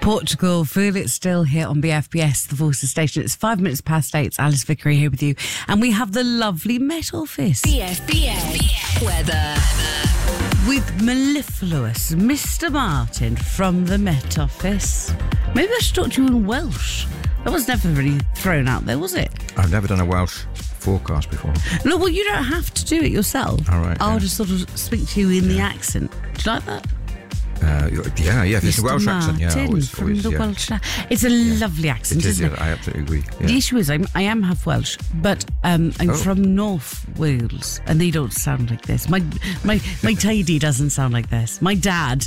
Portugal, Feel It Still here on BFBS, the Forces Station. It's 5 minutes past 8. It's Alice Vickery here with you. And we have the lovely Met Office. BFBS weather. With mellifluous Mr. Martin from the Met Office. Maybe I should talk to you in Welsh. That was never really thrown out there, was it? I've never done a Welsh forecast before. No, well, you don't have to do it yourself. All right, I'll yeah. just sort of speak to you in the accent. Do you like that? Yeah, if it's a Mr. Welsh accent, yeah. Martin Always, from the yeah. Welsh. It's a lovely accent, It is, isn't it? yeah, I absolutely agree. Yeah. The issue is I am half Welsh, but I'm from North Wales, and they don't sound like this. My tidy doesn't sound like this. My dad,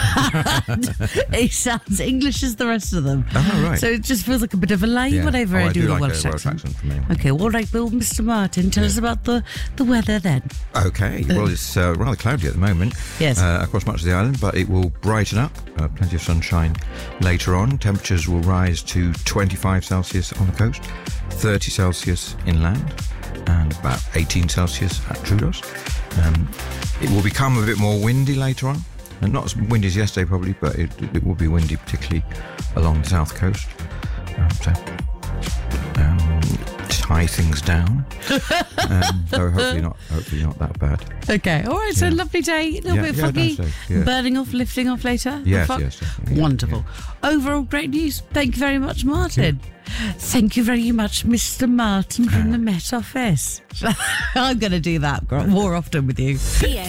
he sounds English as the rest of them. Oh, right. So it just feels like a bit of a lie whenever I do the like Welsh a accent. Welsh accent from anyone. Okay, all right, well, Mr. Martin, tell us about the weather then. Okay, well, it's rather cloudy at the moment. Yes. Across much of the island, but it will brighten up. Plenty of sunshine later on. Temperatures will rise to 25 Celsius on the coast, 30 Celsius inland, and about 18 Celsius at Troodos. It will become a bit more windy later on. And not as windy as yesterday, probably, but it will be windy, particularly along the south coast. Tie things down. So hopefully not that bad. Okay, all right, so a lovely day, a little bit foggy, nice day, yeah. burning off, lifting off later. Yes, the fog. yes, definitely, yeah, Wonderful. Overall, great news. Thank you very much, Martin. Thank you very much, Mr. Martin from the Met Office. I'm going to do that more often with you.